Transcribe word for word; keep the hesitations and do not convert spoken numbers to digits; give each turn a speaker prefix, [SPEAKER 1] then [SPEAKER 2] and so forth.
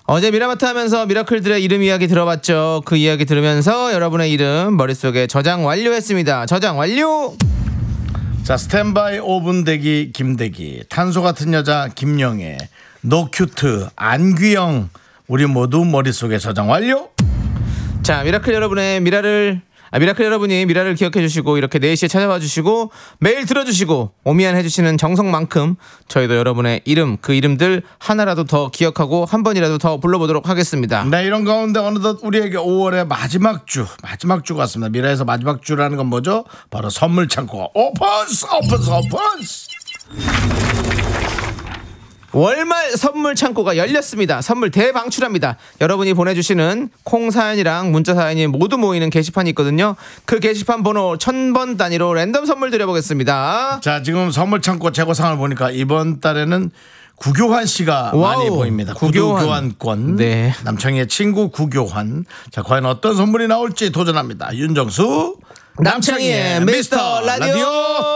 [SPEAKER 1] 어제 미라마트 하면서 미라클들의 이름 이야기 들어봤죠. 그 이야기 들으면서 여러분의 이름 머릿속에 저장 완료했습니다. 저장 완료.
[SPEAKER 2] 자, 스탠바이 오 분 대기 김대기, 탄소 같은 여자 김영애, 노큐트 안귀영, 우리 모두 머릿속에 저장 완료.
[SPEAKER 1] 자, 미라클 여러분의 미라를 아, 미라클 여러분이 미라를 기억해 주시고 이렇게 네 시에 찾아와 주시고 매일 들어주시고 오미안 해주시는 정성만큼 저희도 여러분의 이름, 그 이름들 하나라도 더 기억하고 한 번이라도 더 불러보도록 하겠습니다.
[SPEAKER 2] 네, 이런 가운데 어느덧 우리에게 오월의 마지막 주 마지막 주 같습니다. 미라에서 마지막 주라는 건 뭐죠? 바로 선물 창고가 오픈스 오픈스 오픈스.
[SPEAKER 1] 월말 선물 창고가 열렸습니다. 선물 대방출합니다. 여러분이 보내주시는 콩 사연이랑 문자 사연이 모두 모이는 게시판이 있거든요. 그 게시판 번호 천 번 단위로 랜덤 선물 드려보겠습니다.
[SPEAKER 2] 자, 지금 선물 창고 재고상을 보니까 이번 달에는 구교환 씨가
[SPEAKER 1] 와우,
[SPEAKER 2] 많이 보입니다.
[SPEAKER 1] 구교환.
[SPEAKER 2] 구두 교환권.
[SPEAKER 1] 네.
[SPEAKER 2] 남창희의 친구 구교환. 자, 과연 어떤 선물이 나올지 도전합니다. 윤정수
[SPEAKER 1] 남창희의 미스터 라디오.